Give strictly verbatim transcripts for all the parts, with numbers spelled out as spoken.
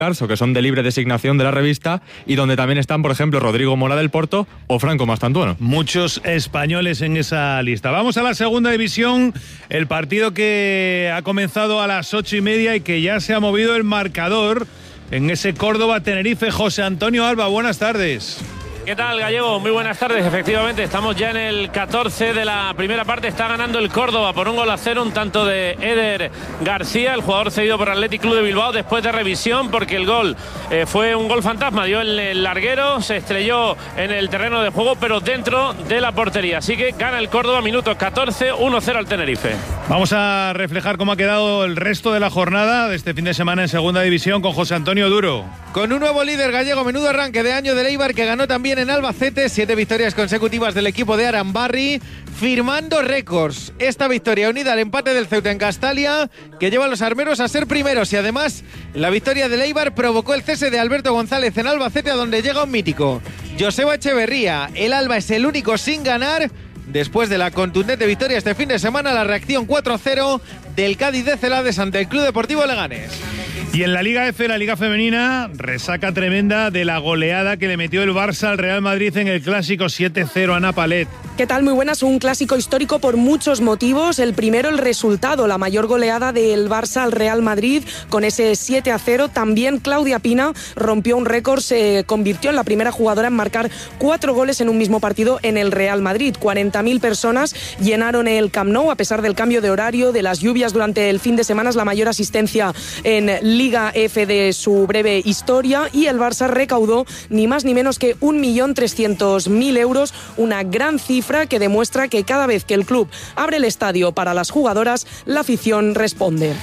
o que son de libre designación de la revista, y donde también están, por ejemplo, Rodrigo Mora del Porto o Franco Mastantuono. Muchos españoles en esa lista. Vamos a la segunda división, el partido que ha comenzado a las ocho y media y que ya se ha movido el marcador en ese Córdoba-Tenerife. José Antonio Alba, buenas tardes. ¿Qué tal, Gallego? Muy buenas tardes. Efectivamente, estamos ya en el catorce de la primera parte. Está ganando el Córdoba por un gol a cero, un tanto de Eder García, el jugador cedido por Athletic Club de Bilbao, después de revisión, porque el gol eh, fue un gol fantasma. Dio el, el larguero, se estrelló en el terreno de juego, pero dentro de la portería. Así que gana el Córdoba, minuto catorce, uno cero al Tenerife. Vamos a reflejar cómo ha quedado el resto de la jornada de este fin de semana en segunda división con José Antonio Duro. Con un nuevo líder gallego, menudo arranque de año del Eibar, que ganó también en Albacete, siete victorias consecutivas del equipo de Arambarri, firmando récords. Esta victoria unida al empate del Ceuta en Castalia, que lleva a los armeros a ser primeros, y además la victoria del Eibar provocó el cese de Alberto González en Albacete, a donde llega un mítico, Joseba Echeverría. El Alba es el único sin ganar. Después de la contundente victoria este fin de semana, la reacción cuatro cero del Cádiz de Celades ante el Club Deportivo Leganés. Y en la Liga F, la Liga Femenina, resaca tremenda de la goleada que le metió el Barça al Real Madrid en el clásico siete cero a Napalet. ¿Qué tal? Muy buenas. Un clásico histórico por muchos motivos. El primero, el resultado, la mayor goleada del Barça al Real Madrid con ese siete a cero. También Claudia Pina rompió un récord, se convirtió en la primera jugadora en marcar cuatro goles en un mismo partido en el Real Madrid. cuarenta mil personas llenaron el Camp Nou a pesar del cambio de horario, de las lluvias durante el fin de semana. Es la mayor asistencia en Liga F de su breve historia, y el Barça recaudó ni más ni menos que un millón trescientos mil euros, una gran cifra que demuestra que cada vez que el club abre el estadio para las jugadoras, la afición responde.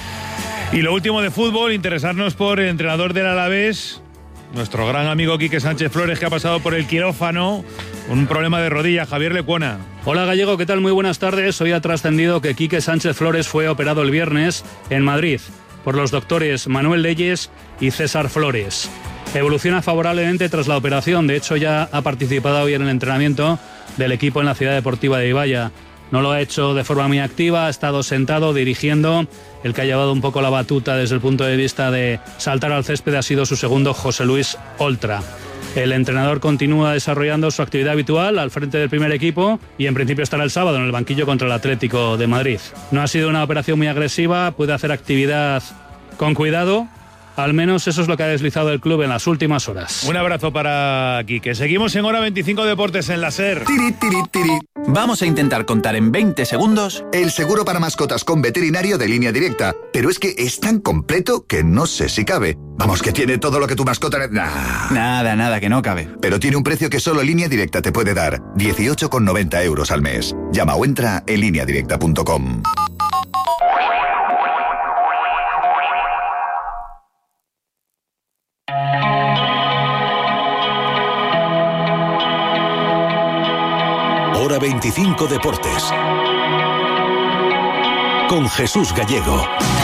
Y lo último de fútbol, interesarnos por el entrenador del Alavés, nuestro gran amigo Quique Sánchez Flores, que ha pasado por el quirófano, un problema de rodilla. Javier Lecuona. Hola, Gallego, ¿qué tal? Muy buenas tardes. Hoy ha trascendido que Quique Sánchez Flores fue operado el viernes en Madrid por los doctores Manuel Leyes y César Flores. Evoluciona favorablemente tras la operación. De hecho, ya ha participado hoy en el entrenamiento del equipo en la Ciudad Deportiva de Ibaya. No lo ha hecho de forma muy activa, ha estado sentado dirigiendo. El que ha llevado un poco la batuta desde el punto de vista de saltar al césped ha sido su segundo, José Luis Oltra. El entrenador continúa desarrollando su actividad habitual al frente del primer equipo y en principio estará el sábado en el banquillo contra el Atlético de Madrid. No ha sido una operación muy agresiva, puede hacer actividad con cuidado. Al menos eso es lo que ha deslizado el club en las últimas horas. Un abrazo para Quique. Seguimos en Hora veinticinco Deportes en la SER. Tiri, tiri, tiri. Vamos a intentar contar en veinte segundos el seguro para mascotas con veterinario de Línea Directa. Pero es que es tan completo que no sé si cabe. Vamos, que tiene todo lo que tu mascota... Nah. Nada, nada, que no cabe. Pero tiene un precio que solo Línea Directa te puede dar. dieciocho con noventa euros al mes. Llama o entra en línea directa punto com. Hora veinticinco Deportes con Jesús Gallego.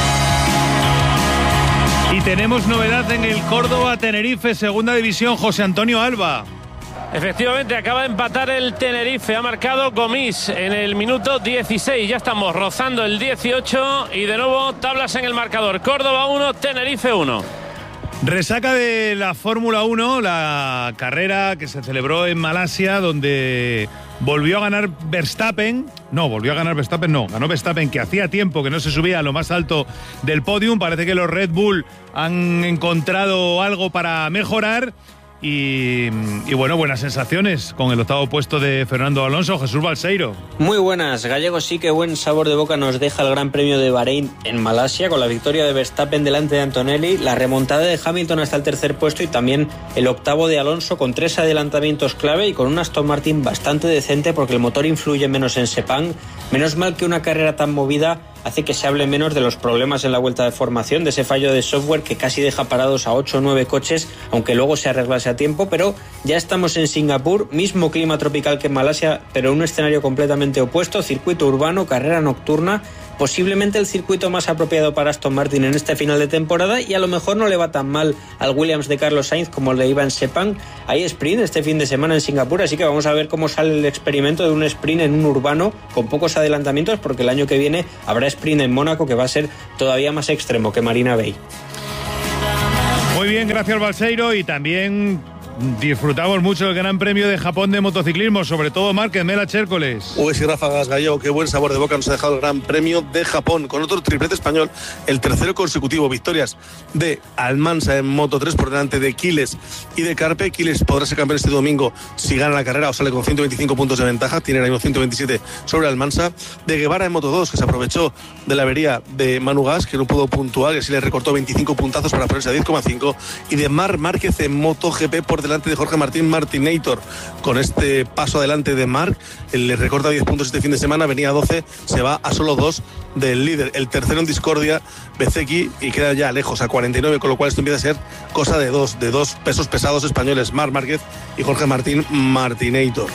Y tenemos novedad en el Córdoba-Tenerife, segunda división. José Antonio Alba. Efectivamente, acaba de empatar el Tenerife. Ha marcado Gomis en el minuto dieciséis. Ya estamos rozando el dieciocho y de nuevo tablas en el marcador. Córdoba uno, Tenerife uno. Resaca de la Fórmula uno, la carrera que se celebró en Malasia, donde volvió a ganar Verstappen. No, volvió a ganar Verstappen, no. Ganó Verstappen, que hacía tiempo que no se subía a lo más alto del podium. Parece que los Red Bull han encontrado algo para mejorar. Y, y bueno, buenas sensaciones con el octavo puesto de Fernando Alonso. Jesús Balseiro. Muy buenas, Gallego. Sí que buen sabor de boca nos deja el Gran Premio de Bahrein en Malasia, con la victoria de Verstappen delante de Antonelli, la remontada de Hamilton hasta el tercer puesto y también el octavo de Alonso, con tres adelantamientos clave y con un Aston Martin bastante decente, porque el motor influye menos en Sepang. Menos mal que una carrera tan movida hace que se hable menos de los problemas en la vuelta de formación, de ese fallo de software que casi deja parados a ocho o nueve coches, aunque luego se arreglase a tiempo. Pero ya estamos en Singapur, mismo clima tropical que en Malasia, pero un escenario completamente opuesto, circuito urbano, carrera nocturna, posiblemente el circuito más apropiado para Aston Martin en este final de temporada, y a lo mejor no le va tan mal al Williams de Carlos Sainz como le iba en Sepang. Hay sprint este fin de semana en Singapur, así que vamos a ver cómo sale el experimento de un sprint en un urbano con pocos adelantamientos, porque el año que viene habrá sprint en Mónaco, que va a ser todavía más extremo que Marina Bay. Muy bien, gracias Balseiro, y también disfrutamos mucho el Gran Premio de Japón de motociclismo, sobre todo Márquez, Mela Chércoles. Uy, sí, Ráfagas Gallego, qué buen sabor de boca nos ha dejado el Gran Premio de Japón, con otro triplete español, el tercero consecutivo. Victorias de Almansa en Moto tres por delante de Quiles y de Carpe. Quiles podrá ser campeón este domingo si gana la carrera o sale con ciento veinticinco puntos de ventaja, tiene ahora mismo ciento veintisiete sobre Almansa. De Guevara en Moto dos, que se aprovechó de la avería de Manu Gas, que no pudo puntuar y así le recortó veinticinco puntazos para ponerse a diez coma cinco. Y de Marc Márquez en Moto G P por delante de Jorge Martín Martinator. Con este paso adelante de Marc, le recorta diez puntos este fin de semana, venía a doce, se va a solo dos del líder. El tercero en discordia, Bezeki, y queda ya lejos a cuarenta y nueve, con lo cual esto empieza a ser cosa de dos, de dos pesos pesados españoles, Marc Márquez y Jorge Martín Martinator.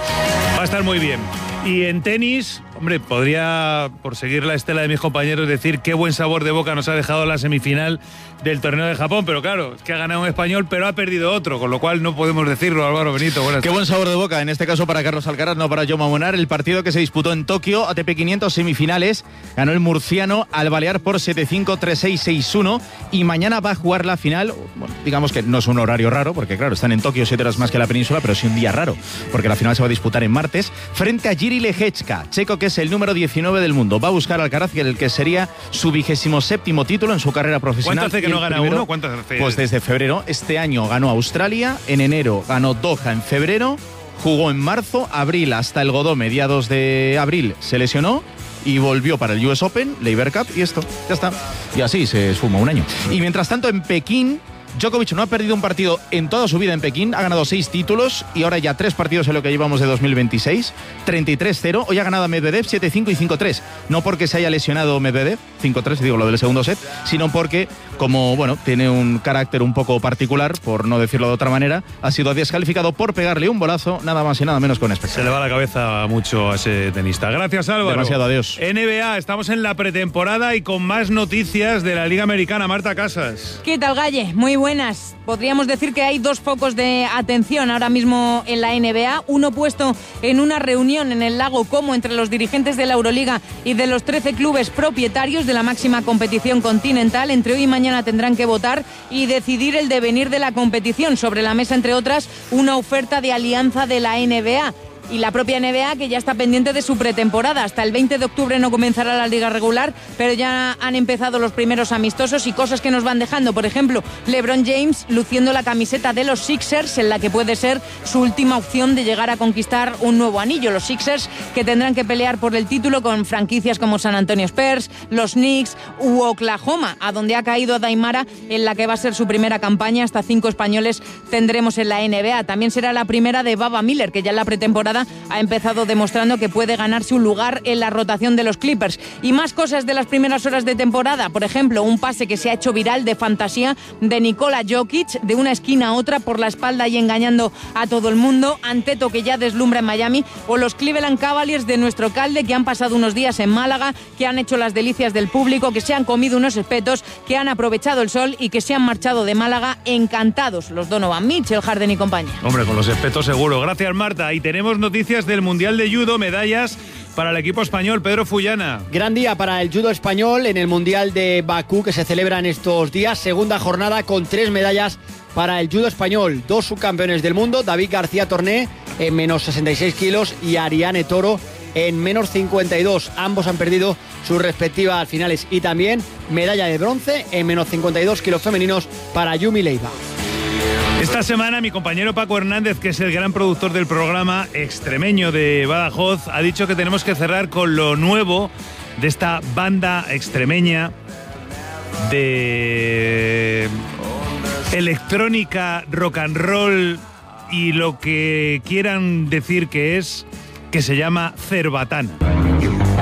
Va a estar muy bien. Y en tenis, hombre, podría, por seguir la estela de mis compañeros, decir qué buen sabor de boca nos ha dejado la semifinal del torneo de Japón, pero claro, es que ha ganado un español, pero ha perdido otro, con lo cual no podemos decirlo. Álvaro Benito, buenas Qué buen sabor de boca, en este caso para Carlos Alcaraz, no para Jaume Munar. El partido que se disputó en Tokio, A T P quinientos semifinales, ganó el murciano al balear por siete cinco, tres seis, seis uno, y mañana va a jugar la final. Bueno, digamos que no es un horario raro, porque claro, están en Tokio siete horas más que la península, pero sí un día raro, porque la final se va a disputar en martes, frente a Jiri Lehečka, checo que es el número diecinueve del mundo. Va a buscar a Alcaraz, el que sería su vigésimo séptimo título en su carrera profesional. ¿Cuánto hace que no gana primero, uno? ¿Cuánto hace? Pues desde febrero. Este año ganó Australia, en enero ganó Doha en febrero, jugó en marzo, abril hasta el Godó, mediados de abril se lesionó y volvió para el U S Open, Laver Cup, y esto, ya está. Y así se esfuma un año. Y mientras tanto en Pekín, Djokovic no ha perdido un partido en toda su vida en Pekín, ha ganado seis títulos y ahora ya tres partidos en lo que llevamos de dos mil veintiséis, treinta y tres cero. Hoy ha ganado a Medvedev siete cinco y cinco tres. No porque se haya lesionado Medvedev, cinco tres, digo lo del segundo set, sino porque, como bueno, tiene un carácter un poco particular, por no decirlo de otra manera, ha sido descalificado por pegarle un bolazo, nada más y nada menos con espectáculo. Se le va la cabeza mucho a ese tenista. Gracias, Álvaro. Demasiado, adiós. N B A, estamos en la pretemporada y con más noticias de la Liga Americana. Marta Casas. ¿Qué tal, Galle? Muy buenas. Podríamos decir que hay dos focos de atención ahora mismo en la N B A. Uno puesto en una reunión en el Lago Como entre los dirigentes de la Euroliga y de los trece clubes propietarios de la máxima competición continental. Entre hoy y mañana tendrán que votar y decidir el devenir de la competición. Sobre la mesa, entre otras, una oferta de alianza de la N B A. Y la propia N B A, que ya está pendiente de su pretemporada. Hasta el veinte de octubre no comenzará la liga regular, pero ya han empezado los primeros amistosos y cosas que nos van dejando. Por ejemplo, LeBron James luciendo la camiseta de los Sixers, en la que puede ser su última opción de llegar a conquistar un nuevo anillo. Los Sixers, que tendrán que pelear por el título con franquicias como San Antonio Spurs, los Knicks u Oklahoma, a donde ha caído Daimara, en la que va a ser su primera campaña. Hasta cinco españoles tendremos en la N B A. También será la primera de Baba Miller, que ya en la pretemporada ha empezado demostrando que puede ganarse un lugar en la rotación de los Clippers. Y más cosas de las primeras horas de temporada. Por ejemplo, un pase que se ha hecho viral de fantasía de Nikola Jokic, de una esquina a otra por la espalda y engañando a todo el mundo. Anteto, que ya deslumbra en Miami, o los Cleveland Cavaliers de nuestro Calde, que han pasado unos días en Málaga, que han hecho las delicias del público, que se han comido unos espetos, que han aprovechado el sol y que se han marchado de Málaga encantados. Los Donovan Mitchell, Harden y compañía. Hombre, con los espetos seguro. Gracias, Marta. Y tenemos noticias del Mundial de Judo, medallas para el equipo español. Pedro Fullana. Gran día para el judo español en el Mundial de Bakú, que se celebra en estos días. Segunda jornada con tres medallas para el judo español. Dos subcampeones del mundo, David García Torné en menos sesenta y seis kilos y Ariane Toro en menos cincuenta y dos. Ambos han perdido sus respectivas finales. Y también medalla de bronce en menos cincuenta y dos kilos femeninos para Yumi Leiva. Esta semana mi compañero Paco Hernández, que es el gran productor del programa extremeño de Badajoz, ha dicho que tenemos que cerrar con lo nuevo de esta banda extremeña de electrónica, rock and roll y lo que quieran decir que es, que se llama Cerbatana.